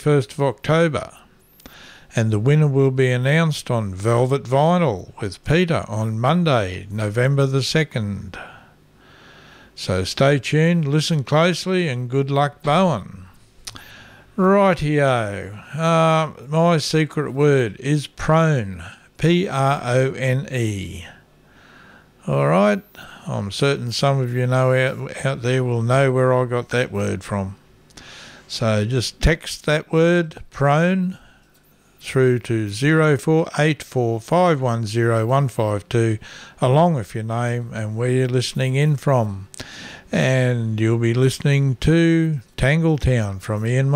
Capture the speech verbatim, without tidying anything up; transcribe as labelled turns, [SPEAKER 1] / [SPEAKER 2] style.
[SPEAKER 1] twenty-first of October. And the winner will be announced on Velvet Vinyl with Peter on Monday, November the second. So stay tuned, listen closely, and good luck, Bowen. Rightio. Uh, my secret word is prone. P R O N E. All right. I'm certain some of you know out, out there will know where I got that word from. So just text that word, prone, through to zero four eight four five one zero one five two, along with your name and where you're listening in from. And you'll be listening to Tangletown from Ian